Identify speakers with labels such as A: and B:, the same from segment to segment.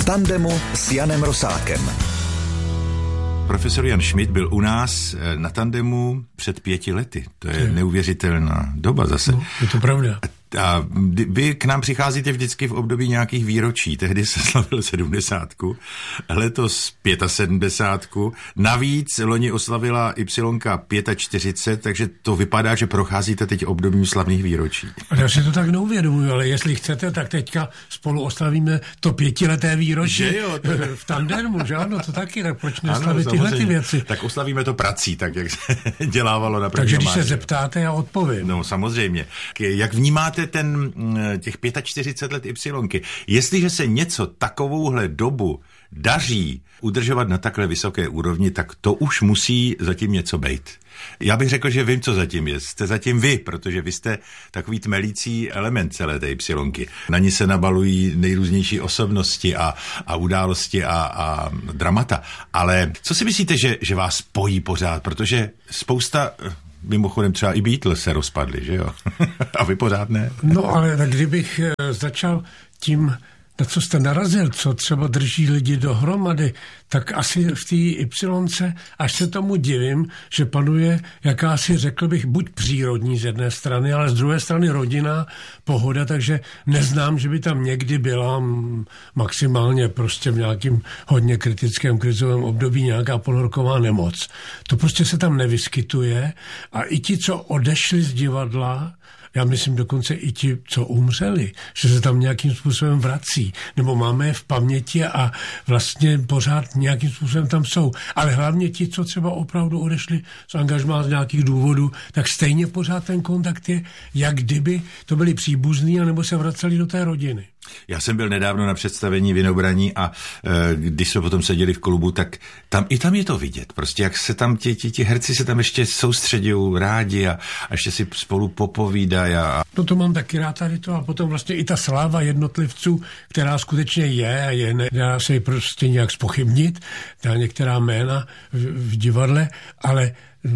A: tandemu s Janem Rosákem.
B: Profesor Jan Schmidt byl u nás na tandemu před 5 lety. To je neuvěřitelná doba zase.
C: No, je to pravda.
B: A vy k nám přicházíte vždycky v období nějakých výročí. Tehdy se slavil 70, letos 75, navíc loni oslavila Y 45, takže to vypadá, že procházíte teď obdobím slavných výročí.
C: Já si to tak neuvědomuji, ale jestli chcete, tak teďka spolu oslavíme to 5leté výročí v tandemu, že ano, to taky, tak proč neslavit tyhle ty věci?
B: Tak oslavíme to prací, tak jak se dělávalo na první.
C: Takže když se zeptáte, já odpovím.
B: No samozřejmě. Jak vnímáte těch 45 let Y? Jestliže se něco takovouhle dobu daří udržovat na takhle vysoké úrovni, tak to už musí zatím něco bejt. Já bych řekl, že vím, co zatím je. Jste zatím vy, protože vy jste takový tmelící element celé té Y. Na ní se nabalují nejrůznější osobnosti a události a dramata. Ale co si myslíte, že vás spojí pořád? Protože spousta... Mimochodem třeba i Beatles se rozpadli, že jo? A vy pořád ne?
C: No ale tak kdybych začal tím, na co jste narazil, co třeba drží lidi dohromady, tak asi v té Y, až se tomu divím, že panuje jakási, řekl bych, buď přírodní z jedné strany, ale z druhé strany rodinná pohoda, takže neznám, že by tam někdy byla maximálně prostě v nějakým hodně kritickém krizovém období nějaká ponorková nemoc. To prostě se tam nevyskytuje a i ti, co odešli z divadla, já myslím dokonce i ti, co umřeli, že se tam nějakým způsobem vrací, nebo máme je v paměti a vlastně pořád nějakým způsobem tam jsou. Ale hlavně ti, co třeba opravdu odešli z angažmá z nějakých důvodů, tak stejně pořád ten kontakt je, jak kdyby to byli příbuzní, anebo se vraceli do té rodiny.
B: Já jsem byl nedávno na představení Vinobraní a když jsme potom seděli v klubu, tak tam je to vidět. Prostě jak se tam ti herci se tam ještě soustředují rádi a ještě si spolu popovídají.
C: No to mám taky rád tady to a potom vlastně i ta sláva jednotlivců, která skutečně je, nedá se ji prostě nějak zpochybnit, dá některá jména v divadle, ale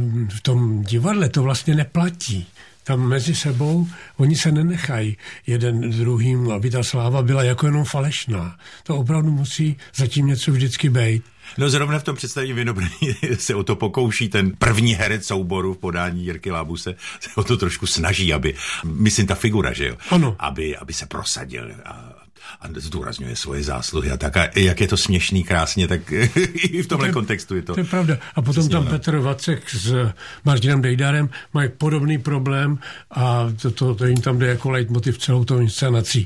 C: v tom divadle to vlastně neplatí. Tam mezi sebou oni se nenechají jeden druhým, aby ta sláva byla jako jenom falešná. To opravdu musí zatím něco vždycky bejt.
B: No zrovna v tom představení Vinobraní se o to pokouší ten první herec souboru v podání Jirky Lábuse, se o to trošku snaží, myslím ta figura, že jo?
C: Ano.
B: Aby se prosadil a zdůrazňuje svoje zásluhy a tak. A jak je to směšný, krásně, tak i v tomhle kontextu je to.
C: To je pravda. A potom tam Petr Vacek s Martinem Dejdarem mají podobný problém a to jim tam jde jako leitmotiv celou tou inscenací.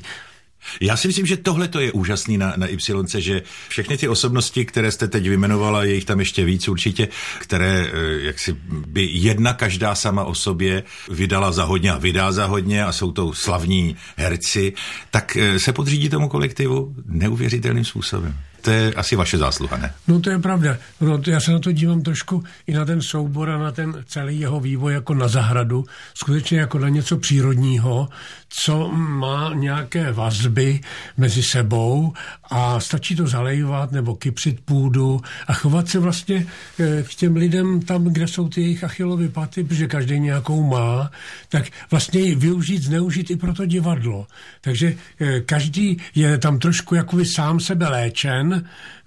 B: Já si myslím, že tohle to je úžasný na Y, že všechny ty osobnosti, které jste teď vymenovala, je jich tam ještě víc určitě, které jaksi by jedna každá sama o sobě vydala za hodně a vydá za hodně a jsou to slavní herci, tak se podřídí tomu kolektivu neuvěřitelným způsobem. To je asi vaše zásluha, ne?
C: No to je pravda. No, já se na to dívám trošku i na ten soubor a na ten celý jeho vývoj jako na zahradu, skutečně jako na něco přírodního, co má nějaké vazby mezi sebou a stačí to zalejvat nebo kypřit půdu a chovat se vlastně k těm lidem tam, kde jsou ty jejich Achillovy paty, protože každý nějakou má, tak vlastně ji využít, zneužít i pro to divadlo. Takže každý je tam trošku jakoby sám sebe léčen,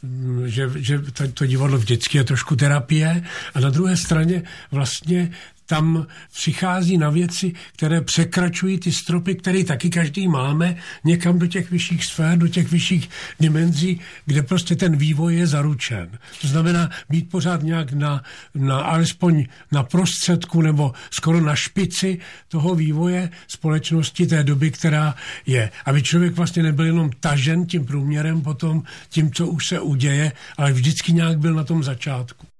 C: že to divadlo vždycky je trošku terapie a na druhé straně vlastně tam přichází na věci, které překračují ty stropy, které taky každý máme, někam do těch vyšších sfér, do těch vyšších dimenzí, kde prostě ten vývoj je zaručen. To znamená být pořád nějak alespoň na prostředku nebo skoro na špici toho vývoje společnosti té doby, která je. Aby člověk vlastně nebyl jenom tažen tím průměrem potom, tím, co už se uděje, ale vždycky nějak byl na tom začátku.